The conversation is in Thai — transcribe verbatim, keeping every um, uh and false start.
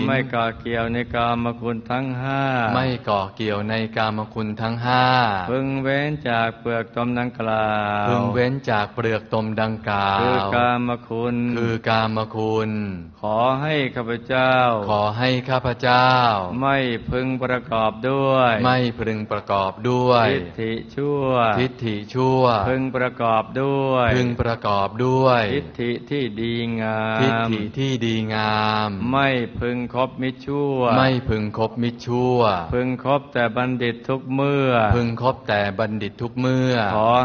ไม่เกาะเกี่ยวในกามคุณทั้งห้าไม่เกาะเกี่ยวในกามคุณทั้งห้าพึงเว้นจากเปลือกตมดังกล่าวพึงเว้นจากเปลือกตมดังกล่าวคือกามคุณคือกามคุณขอให้ข้าพเจ้าขอให้ข้าพเจ้าไม่พึงประกอบด้วยไม่พึงประกอบด้วยทิฏฐิชั่วทิฏฐิชั่วพึงประกอบด้วยพึงประกอบด้วยทิฏฐิที่ดีงามทิฏฐิที่ดีงามไม่พึงคบมิจฉาชั่วไม่พึงคบมิจฉาชั่วพึงคบแต่บัณฑิตทุกเมื่อพึงคบแต่บัณฑิตทุกเมื่อขอ